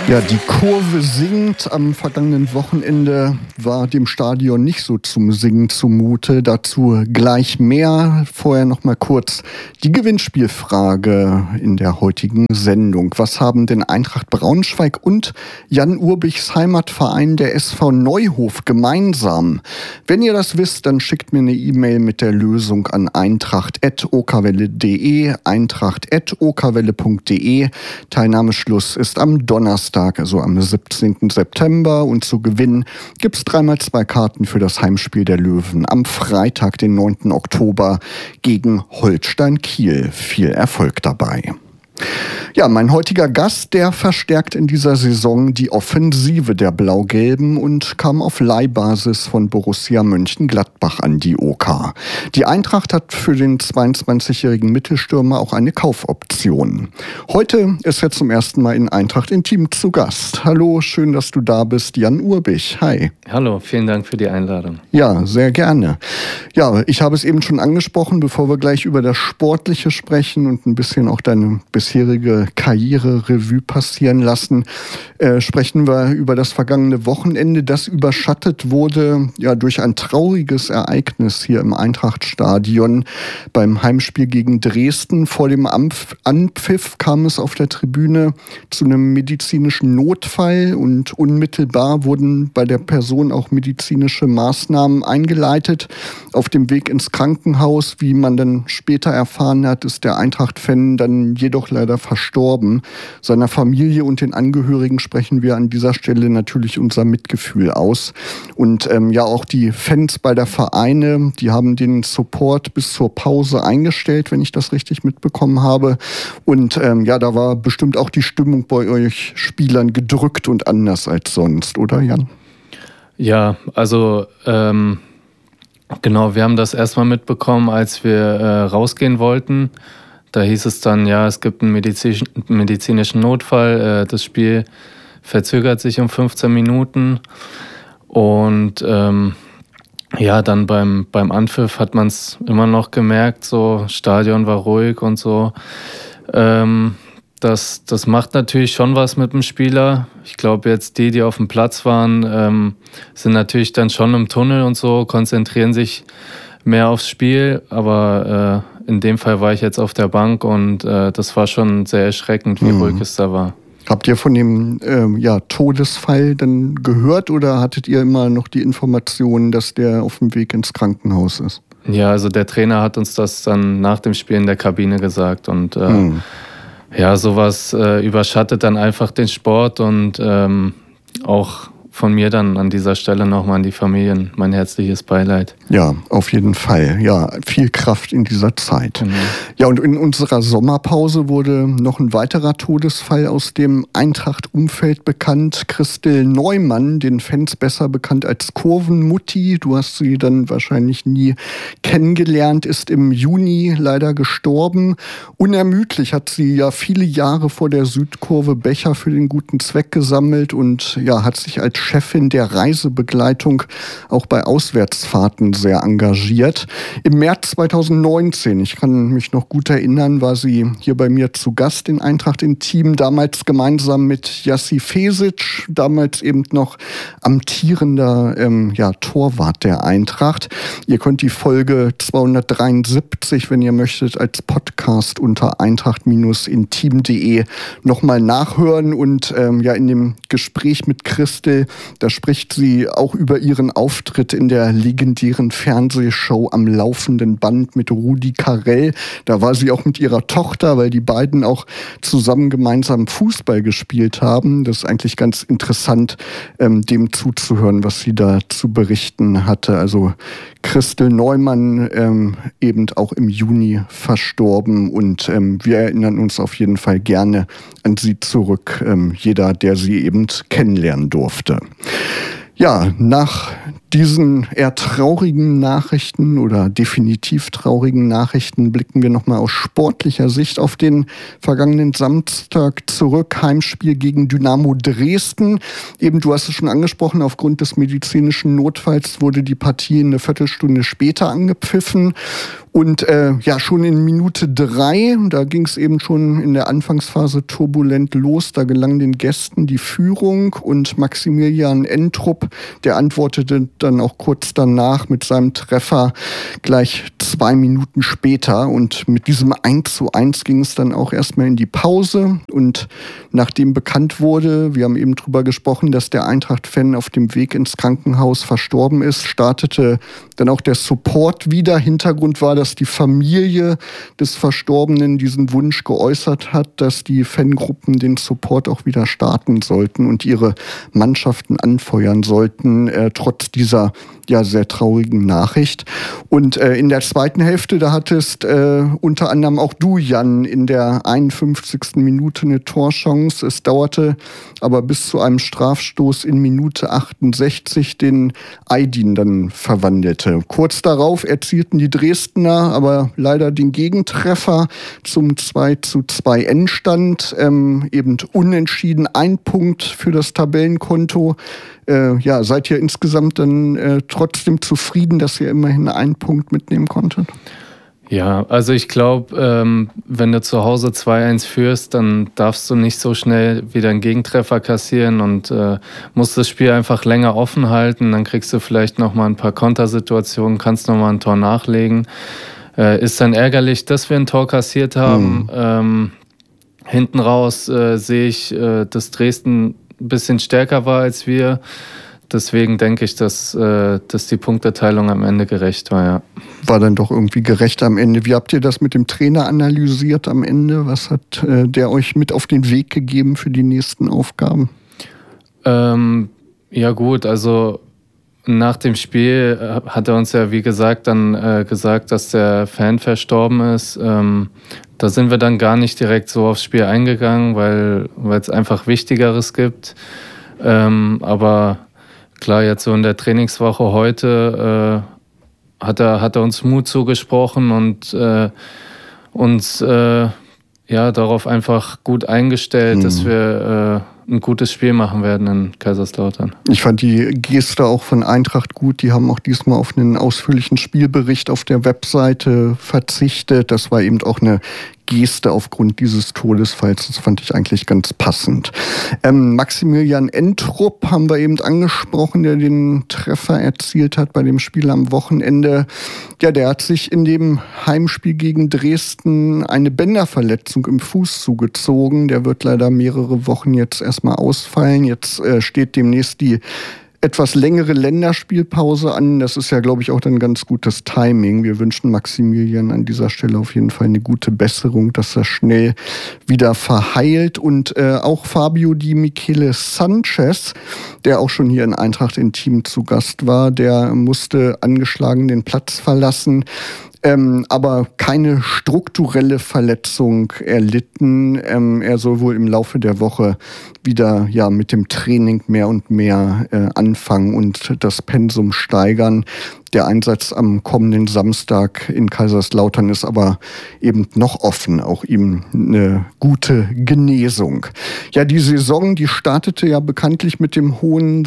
Ja, die Kurve singt. Am vergangenen Wochenende war dem Stadion nicht so zum Singen zumute. Dazu gleich mehr. Vorher noch mal kurz die Gewinnspielfrage in der heutigen Sendung. Was haben denn Eintracht Braunschweig und Jan Urbichs Heimatverein, der SV Neuhof, gemeinsam? Wenn ihr das wisst, dann schickt mir eine E-Mail mit der Lösung an eintracht@okerwelle.de, eintracht@okerwelle.de. Teilnahmeschluss ist am Donnerstag, also am 17. September. Und zu gewinnen gibt es 3x2 Karten für das Heimspiel der Löwen am Freitag, den 9. Oktober gegen Holstein Kiel. Viel Erfolg dabei. Ja, mein heutiger Gast, der verstärkt in dieser Saison die Offensive der Blau-Gelben und kam auf Leihbasis von Borussia Mönchengladbach an die OK. Die Eintracht hat für den 22-jährigen Mittelstürmer auch eine Kaufoption. Heute ist er zum ersten Mal in Eintracht Intim zu Gast. Hallo, schön, dass du da bist, Jan Urbich. Hi. Hallo, vielen Dank für die Einladung. Ja, sehr gerne. Ja, ich habe es eben schon angesprochen, bevor wir gleich über das Sportliche sprechen und ein bisschen auch deine bisherige Karriere-Revue passieren lassen, sprechen wir über das vergangene Wochenende, das überschattet wurde ja durch ein trauriges Ereignis hier im Eintrachtstadion beim Heimspiel gegen Dresden. Vor dem Anpfiff kam es auf der Tribüne zu einem medizinischen Notfall und unmittelbar wurden bei der Person auch medizinische Maßnahmen eingeleitet. Auf dem Weg ins Krankenhaus, wie man dann später erfahren hat, ist der Eintracht-Fan dann jedoch leider verstorben. Seiner Familie und den Angehörigen sprechen wir an dieser Stelle natürlich unser Mitgefühl aus. Und ja, auch die Fans beider Vereine, die haben den Support bis zur Pause eingestellt, wenn ich das richtig mitbekommen habe. Und ja, da war bestimmt auch die Stimmung bei euch Spielern gedrückt und anders als sonst, oder Jan? Ja, also genau, wir haben das erstmal mitbekommen, als wir rausgehen wollten. Da hieß es dann, ja, es gibt einen medizinischen Notfall, das Spiel verzögert sich um 15 Minuten und ja, dann beim Anpfiff hat man es immer noch gemerkt, so Stadion war ruhig und so. Das macht natürlich schon was mit dem Spieler. Ich glaube jetzt die auf dem Platz waren, sind natürlich dann schon im Tunnel und so, konzentrieren sich mehr aufs Spiel, aber in dem Fall war ich jetzt auf der Bank und das war schon sehr erschreckend, wie ruhig es da war. Habt ihr von dem Todesfall dann gehört oder hattet ihr immer noch die Information, dass der auf dem Weg ins Krankenhaus ist? Ja, also der Trainer hat uns das dann nach dem Spiel in der Kabine gesagt und ja, sowas überschattet dann einfach den Sport und auch von mir dann an dieser Stelle nochmal an die Familien mein herzliches Beileid. Ja, auf jeden Fall. Ja, viel Kraft in dieser Zeit. Genau. Ja, und in unserer Sommerpause wurde noch ein weiterer Todesfall aus dem Eintracht-Umfeld bekannt. Christel Neumann, den Fans besser bekannt als Kurvenmutti. Du hast sie dann wahrscheinlich nie kennengelernt, ist im Juni leider gestorben. Unermüdlich hat sie ja viele Jahre vor der Südkurve Becher für den guten Zweck gesammelt und ja, hat sich als Chefin der Reisebegleitung auch bei Auswärtsfahrten sehr engagiert. Im März 2019, ich kann mich noch gut erinnern, war sie hier bei mir zu Gast in Eintracht Intim, damals gemeinsam mit Jassi Fesic, damals eben noch amtierender Torwart der Eintracht. Ihr könnt die Folge 273, wenn ihr möchtet, als Podcast unter eintracht-intim.de nochmal nachhören und in dem Gespräch mit Christel, da spricht sie auch über ihren Auftritt in der legendären Fernsehshow Am laufenden Band mit Rudi Carrell. Da war sie auch mit ihrer Tochter, weil die beiden auch zusammen gemeinsam Fußball gespielt haben. Das ist eigentlich ganz interessant, dem zuzuhören, was sie da zu berichten hatte. Also Christel Neumann eben auch im Juni verstorben und wir erinnern uns auf jeden Fall gerne an sie zurück, jeder, der sie eben kennenlernen durfte. Ja, nach diesen eher traurigen Nachrichten oder definitiv traurigen Nachrichten blicken wir nochmal aus sportlicher Sicht auf den vergangenen Samstag zurück. Heimspiel gegen Dynamo Dresden. Eben, du hast es schon angesprochen, aufgrund des medizinischen Notfalls wurde die Partie eine Viertelstunde später angepfiffen. Und schon in Minute 3, da ging es eben schon in der Anfangsphase turbulent los. Da gelang den Gästen die Führung und Maximilian Entrup, der antwortete dann auch kurz danach mit seinem Treffer gleich 2 Minuten später. Und mit diesem 1:1 ging es dann auch erstmal in die Pause. Und nachdem bekannt wurde, wir haben eben drüber gesprochen, dass der Eintracht-Fan auf dem Weg ins Krankenhaus verstorben ist, startete dann auch der Support wieder. Hintergrund war, dass die Familie des Verstorbenen diesen Wunsch geäußert hat, dass die Fangruppen den Support auch wieder starten sollten und ihre Mannschaften anfeuern sollten, trotz dieser sehr traurigen Nachricht. Und in der zweiten Hälfte, da hattest unter anderem auch du, Jan, in der 51. Minute eine Torchance. Es dauerte aber bis zu einem Strafstoß in Minute 68, den Aydin dann verwandelte. Kurz darauf erzielten die Dresdner aber leider den Gegentreffer zum 2:2 Endstand. Eben unentschieden, 1 Punkt für das Tabellenkonto. Seid ihr insgesamt dann trotzdem zufrieden, dass ihr immerhin 1 Punkt mitnehmen konntet? Ja, also ich glaube, wenn du zu Hause 2:1 führst, dann darfst du nicht so schnell wieder einen Gegentreffer kassieren und musst das Spiel einfach länger offen halten. Dann kriegst du vielleicht nochmal ein paar Kontersituationen, kannst nochmal ein Tor nachlegen. Ist dann ärgerlich, dass wir ein Tor kassiert haben. Hinten raus sehe ich, dass Dresden ein bisschen stärker war als wir. Deswegen denke ich, dass die Punkteteilung am Ende gerecht war, ja. War dann doch irgendwie gerecht am Ende. Wie habt ihr das mit dem Trainer analysiert am Ende? Was hat der euch mit auf den Weg gegeben für die nächsten Aufgaben? Ja gut, also nach dem Spiel hat er uns ja, wie gesagt, dann gesagt, dass der Fan verstorben ist. Da sind wir dann gar nicht direkt so aufs Spiel eingegangen, weil es einfach Wichtigeres gibt. Aber klar, jetzt so in der Trainingswoche heute hat er uns Mut zugesprochen und uns darauf einfach gut eingestellt, dass wir ein gutes Spiel machen werden in Kaiserslautern. Ich fand die Geste auch von Eintracht gut. Die haben auch diesmal auf einen ausführlichen Spielbericht auf der Webseite verzichtet. Das war eben auch eine Geste aufgrund dieses Todesfalls. Das fand ich eigentlich ganz passend. Maximilian Entrup haben wir eben angesprochen, der den Treffer erzielt hat bei dem Spiel am Wochenende. Ja, der hat sich in dem Heimspiel gegen Dresden eine Bänderverletzung im Fuß zugezogen. Der wird leider mehrere Wochen jetzt erstmal ausfallen. Jetzt steht demnächst die etwas längere Länderspielpause an. Das ist ja, glaube ich, auch dann ganz gutes Timing. Wir wünschen Maximilian an dieser Stelle auf jeden Fall eine gute Besserung, dass er schnell wieder verheilt. Und auch Fabio Di Michele Sanchez, der auch schon hier in Eintracht Intim zu Gast war, der musste angeschlagen den Platz verlassen. Aber keine strukturelle Verletzung erlitten. Er soll wohl im Laufe der Woche wieder mit dem Training mehr und mehr anfangen und das Pensum steigern. Der Einsatz am kommenden Samstag in Kaiserslautern ist aber eben noch offen, auch ihm eine gute Genesung. Ja, die Saison, die startete ja bekanntlich mit dem hohen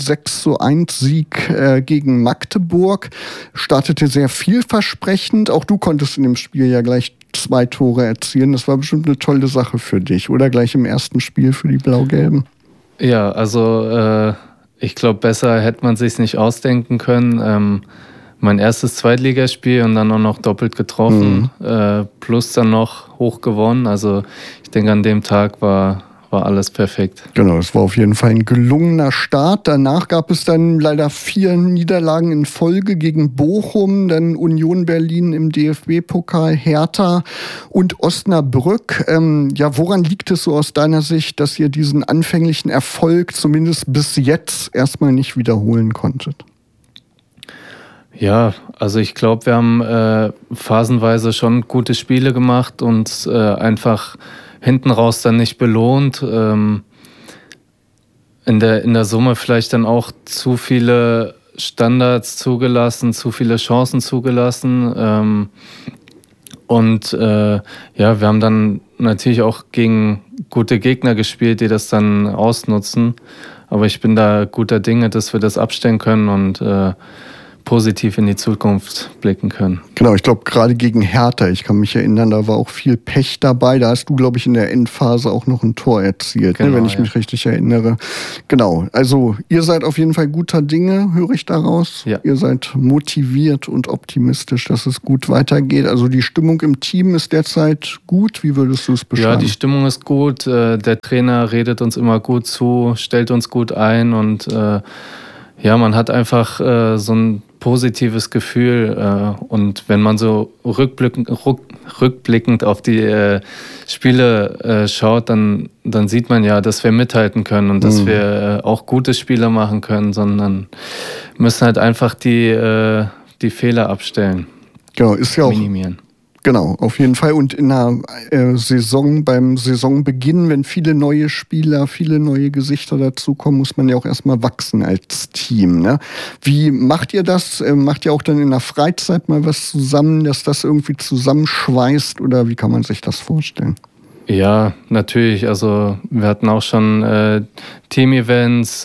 6:1 gegen Magdeburg, startete sehr vielversprechend. Auch du konntest in dem Spiel ja gleich 2 Tore erzielen. Das war bestimmt eine tolle Sache für dich, oder? Gleich im ersten Spiel für die Blau-Gelben. Ja, also ich glaube, besser hätte man sich nicht ausdenken können. Mein erstes Zweitligaspiel und dann auch noch doppelt getroffen, plus dann noch hoch gewonnen. Also ich denke, an dem Tag war alles perfekt. Genau, es war auf jeden Fall ein gelungener Start. Danach gab es dann leider 4 Niederlagen in Folge gegen Bochum, dann Union Berlin im DFB-Pokal, Hertha und Osnabrück. Woran liegt es so aus deiner Sicht, dass ihr diesen anfänglichen Erfolg zumindest bis jetzt erstmal nicht wiederholen konntet? Ja, also ich glaube, wir haben phasenweise schon gute Spiele gemacht und einfach hinten raus dann nicht belohnt. In der Summe vielleicht dann auch zu viele Standards zugelassen, zu viele Chancen zugelassen. Wir haben dann natürlich auch gegen gute Gegner gespielt, die das dann ausnutzen. Aber ich bin da guter Dinge, dass wir das abstellen können und positiv in die Zukunft blicken können. Genau, ich glaube gerade gegen Hertha, ich kann mich erinnern, da war auch viel Pech dabei. Da hast du, glaube ich, in der Endphase auch noch ein Tor erzielt, genau, wenn ich mich richtig erinnere. Genau, also ihr seid auf jeden Fall guter Dinge, höre ich daraus. Ja. Ihr seid motiviert und optimistisch, dass es gut weitergeht. Also die Stimmung im Team ist derzeit gut. Wie würdest du es beschreiben? Ja, die Stimmung ist gut. Der Trainer redet uns immer gut zu, stellt uns gut ein und man hat einfach so ein positives Gefühl und wenn man so rückblickend auf die Spiele schaut, dann sieht man ja, dass wir mithalten können und dass wir auch gute Spiele machen können, sondern müssen halt einfach die Fehler abstellen. Genau, ist ja auch minimieren. Genau, auf jeden Fall. Und in einer Saison, beim Saisonbeginn, wenn viele neue Spieler, viele neue Gesichter dazukommen, muss man ja auch erstmal wachsen als Team. Ne? Wie macht ihr das? Macht ihr auch dann in der Freizeit mal was zusammen, dass das irgendwie zusammenschweißt? Oder wie kann man sich das vorstellen? Ja, natürlich. Also wir hatten auch schon Team-Events.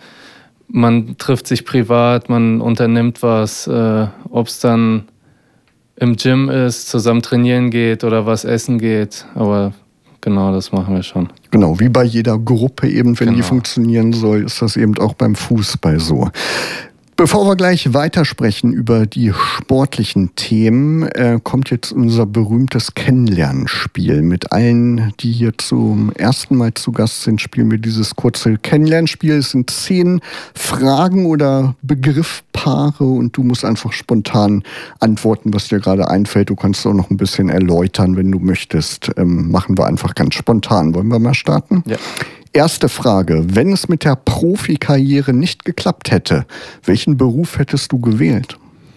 Man trifft sich privat, man unternimmt was. Ob es dann im Gym ist, zusammen trainieren geht oder was essen geht. Aber genau, das machen wir schon. Genau, wie bei jeder Gruppe eben, wenn die funktionieren soll, ist das eben auch beim Fußball so. Bevor wir gleich weitersprechen über die sportlichen Themen, kommt jetzt unser berühmtes Kennenlernspiel. Mit allen, die hier zum ersten Mal zu Gast sind, spielen wir dieses kurze Kennenlernspiel. Es sind 10 Fragen oder Begriffpaare und du musst einfach spontan antworten, was dir gerade einfällt. Du kannst auch noch ein bisschen erläutern, wenn du möchtest. Machen wir einfach ganz spontan. Wollen wir mal starten? Ja. Erste Frage. Wenn es mit der Profikarriere nicht geklappt hätte, welchen Beruf hättest du gewählt?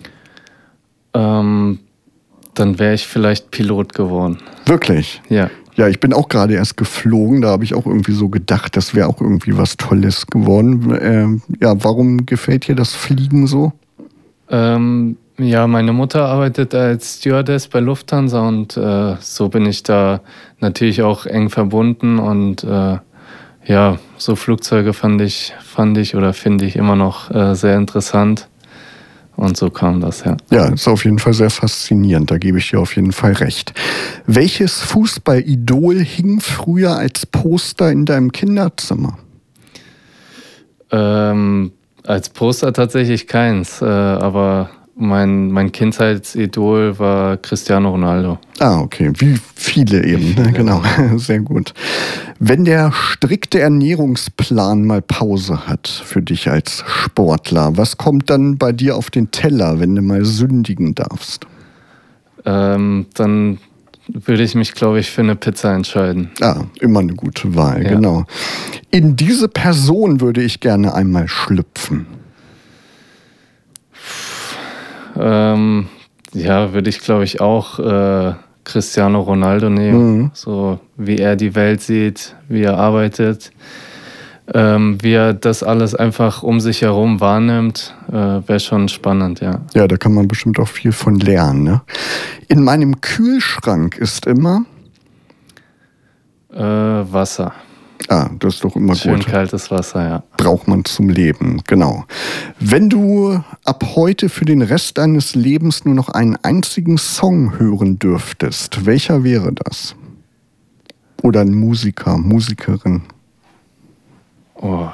Dann wäre ich vielleicht Pilot geworden. Wirklich? Ja. Ja, ich bin auch gerade erst geflogen. Da habe ich auch irgendwie so gedacht, das wäre auch irgendwie was Tolles geworden. Warum gefällt dir das Fliegen so? Meine Mutter arbeitet als Stewardess bei Lufthansa und so bin ich da natürlich auch eng verbunden und so Flugzeuge finde ich immer noch sehr interessant. Und so kam das, ja. Ja, ist auf jeden Fall sehr faszinierend, da gebe ich dir auf jeden Fall recht. Welches Fußballidol hing früher als Poster in deinem Kinderzimmer? Als Poster tatsächlich keins, aber mein Kindheitsidol war Cristiano Ronaldo. Ah, okay. Wie viele eben. Ne? Genau, sehr gut. Wenn der strikte Ernährungsplan mal Pause hat für dich als Sportler, was kommt dann bei dir auf den Teller, wenn du mal sündigen darfst? Dann würde ich mich, glaube ich, für eine Pizza entscheiden. Ah, immer eine gute Wahl, genau. In diese Person würde ich gerne einmal schlüpfen. Würde ich, glaube ich, auch Cristiano Ronaldo nehmen. So wie er die Welt sieht, wie er arbeitet, wie er das alles einfach um sich herum wahrnimmt, wäre schon spannend, ja. Ja, da kann man bestimmt auch viel von lernen, ne? In meinem Kühlschrank ist immer Wasser. Ah, das ist doch immer schön gut. Schön kaltes Wasser, ja. Braucht man zum Leben, genau. Wenn du ab heute für den Rest deines Lebens nur noch einen einzigen Song hören dürftest, welcher wäre das? Oder ein Musiker, Musikerin? Oh.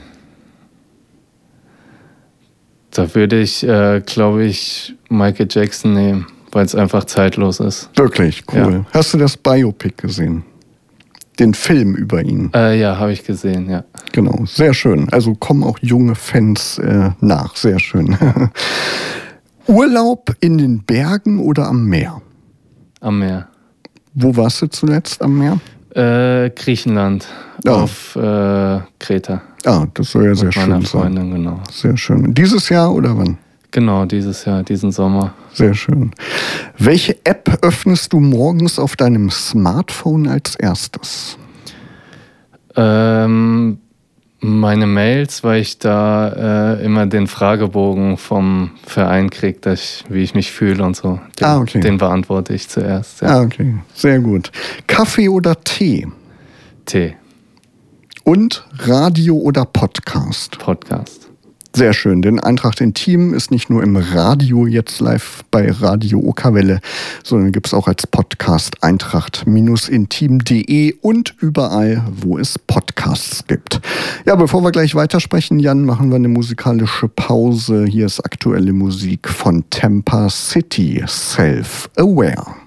Da würde ich, glaube ich, Michael Jackson nehmen, weil es einfach zeitlos ist. Wirklich, cool. Ja. Hast du das Biopic gesehen? Den Film über ihn. Ja, habe ich gesehen, ja. Genau, sehr schön. Also kommen auch junge Fans nach, sehr schön. Urlaub in den Bergen oder am Meer? Am Meer. Wo warst du zuletzt am Meer? Griechenland, auf Kreta. Ah, das soll ja sehr schön sein. Mit meiner Freundin, genau. Sehr schön. Dieses Jahr oder wann? Genau, dieses Jahr, diesen Sommer. Sehr schön. Welche App öffnest du morgens auf deinem Smartphone als erstes? Mein Meine Mails, weil ich da immer den Fragebogen vom Verein kriege, wie ich mich fühle und so. Den beantworte ich zuerst. Ja. Okay, sehr gut. Kaffee oder Tee? Tee. Und Radio oder Podcast? Podcast. Sehr schön, denn Eintracht Intim ist nicht nur im Radio jetzt live bei Radio Okerwelle, sondern gibt es auch als Podcast eintracht-intim.de und überall, wo es Podcasts gibt. Ja, bevor wir gleich weitersprechen, Jan, machen wir eine musikalische Pause. Hier ist aktuelle Musik von Tampa City, Self-Aware.